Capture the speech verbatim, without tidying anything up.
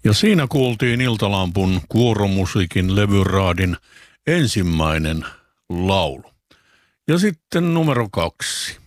Ja siinä kuultiin Iltalampun kuoromusiikin levyraadin ensimmäinen laulu. Ja sitten numero kaksi.